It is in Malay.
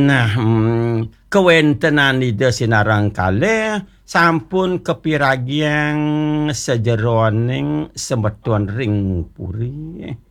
Nah, kewentenan ida sinarang kalih sampun kepiragian sejeroning semeton ring puri.